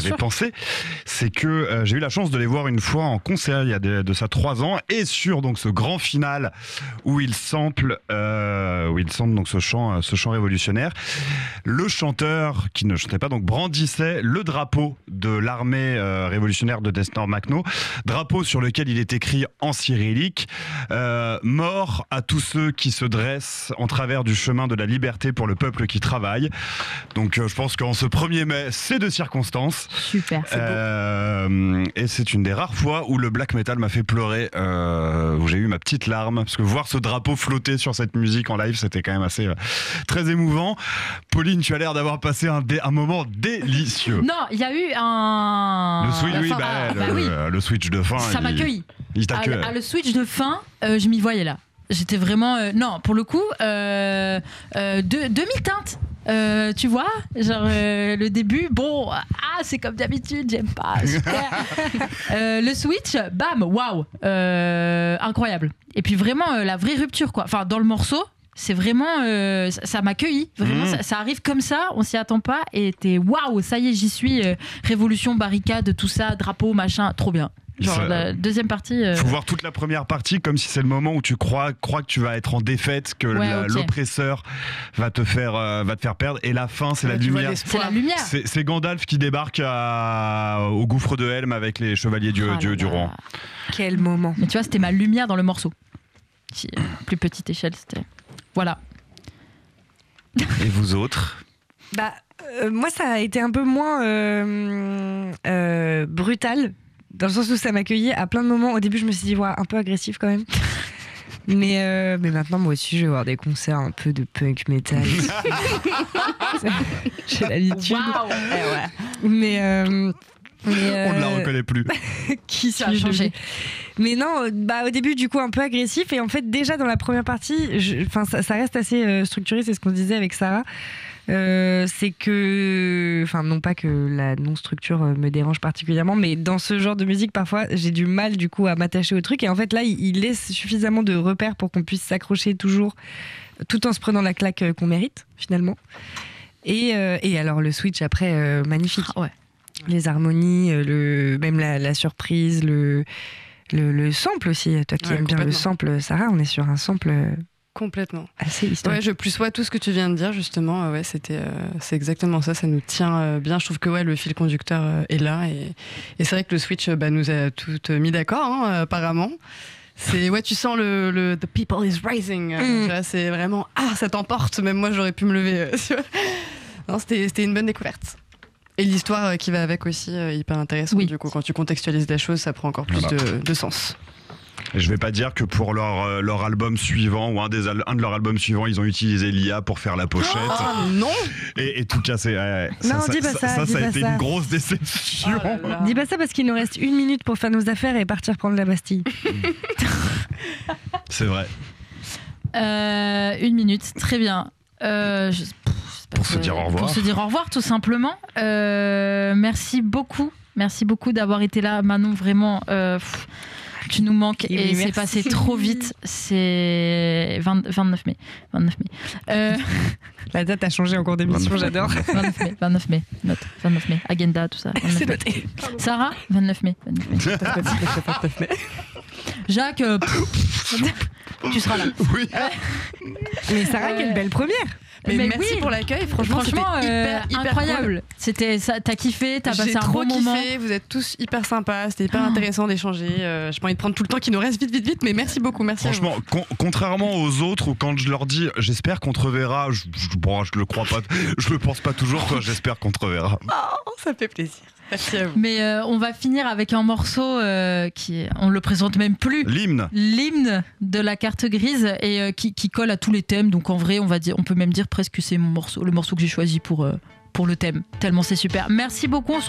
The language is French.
J'ai pensé, c'est que j'ai eu la chance de les voir une fois en concert il y a de ça 3 ans, et sur donc ce grand final où ils samplent donc ce chant révolutionnaire. Le chanteur qui ne chantait pas donc brandissait le drapeau de l'armée révolutionnaire de Destor Makhno, drapeau sur lequel il est écrit en cyrillique mort à tous ceux qui se dressent en travers du chemin de la liberté pour le peuple qui travaille. Donc je pense qu'en ce 1er mai, c'est de circonstance. Super, c'est beau. Et c'est une des rares fois où le black metal m'a fait pleurer, où j'ai eu ma petite larme, parce que voir ce drapeau flotter sur cette musique en live, c'était quand même assez très émouvant. Pauline, tu as l'air d'avoir passé un moment délicieux. Non, il y a eu un... Le switch, le switch de fin. Ça m'a cueilli. Il t'a cueilli. Le switch de fin, je m'y voyais là. J'étais vraiment... non, pour le coup, demi-teinte. Tu vois, genre le début, c'est comme d'habitude, j'aime pas, super. Le switch, bam, waouh, incroyable. Et puis vraiment la vraie rupture, quoi. Enfin, dans le morceau, c'est vraiment, ça m'a cueilli. Vraiment, ça arrive comme ça, on s'y attend pas, et t'es waouh, ça y est, j'y suis. Révolution, barricade, tout ça, drapeau, machin, trop bien. Genre la deuxième partie. Faut voir toute la première partie comme si c'est le moment où tu crois que tu vas être en défaite, que l'oppresseur va te faire perdre. Et la fin, c'est la lumière. C'est la lumière. C'est Gandalf qui débarque au gouffre de Helm avec les chevaliers du roi. Quel moment. Mais tu vois, c'était ma lumière dans le morceau. Plus petite échelle, c'était. Voilà. Et vous autres ? Moi, ça a été un peu moins brutal. Dans le sens où ça m'a accueilli à plein de moments. Au début, je me suis dit, un peu agressif quand même. Mais maintenant, moi aussi, je vais voir des concerts un peu de punk metal. J'ai l'habitude. Wow. Mais on ne la reconnaît plus. Qui ça a changé. Mais non, au début, du coup, un peu agressif. Et en fait, déjà dans la première partie, ça reste assez structuré. C'est ce qu'on disait avec Sarah. C'est que, non pas que la non-structure me dérange particulièrement, mais dans ce genre de musique, parfois, j'ai du mal du coup à m'attacher au truc. Et en fait, là, il laisse suffisamment de repères pour qu'on puisse s'accrocher toujours, tout en se prenant la claque qu'on mérite, finalement. Et alors, le switch après, magnifique. Ouais. Les harmonies, même la surprise, le sample aussi. Toi qui aimes bien le sample, Sarah, on est sur un sample... Complètement. Assez historique. Ouais, je plus tout ce que tu viens de dire, justement. C'est exactement ça. Ça nous tient bien. Je trouve que le fil conducteur est là. Et c'est vrai que le switch nous a toutes mis d'accord, apparemment. Tu sens le The people is rising. Tu vois, c'est vraiment, ça t'emporte. Même moi, j'aurais pu me lever. Non, c'était une bonne découverte. Et l'histoire qui va avec aussi, hyper intéressante. Oui. Du coup, quand tu contextualises la chose, ça prend encore plus de sens. Et je vais pas dire que pour leur album suivant ou un de leurs albums suivants, ils ont utilisé l'IA pour faire la pochette. Oh non. Et tout casser. Non, dis pas ça. Ça a été une grosse déception. Dis pas ça parce qu'il nous reste 1 minute pour faire nos affaires et partir prendre la Bastille. C'est vrai. 1 minute, très bien. Pour se dire au revoir. Pour se dire au revoir, tout simplement. Merci beaucoup d'avoir été là, Manon. Vraiment. Tu nous manques et c'est passé trop vite. C'est 29 mai. La date a changé en cours d'émission, j'adore. 29 mai. Note. 29 mai. Agenda, tout ça. C'est noté. Sarah, 29 mai. Jacques, tu seras là. Oui. Mais Sarah, quelle belle première. Mais merci pour l'accueil, franchement hyper incroyable. Cool. C'était ça, t'as kiffé, t'as passé un bon moment. J'ai trop kiffé, vous êtes tous hyper sympas, c'était hyper intéressant d'échanger. J'ai pas envie de prendre tout le temps qui nous reste vite, mais merci beaucoup, merci. Franchement, contrairement aux autres où quand je leur dis j'espère qu'on te reverra, je le crois pas, je le pense pas toujours, quoi, j'espère qu'on te reverra. Oh, ça fait plaisir. Merci à vous. Mais on va finir avec un morceau on le présente même plus. L'hymne de la carte grise et qui colle à tous les thèmes. Donc en vrai, on peut même dire presque que c'est le morceau que j'ai choisi pour le thème. Tellement c'est super. Merci beaucoup. On se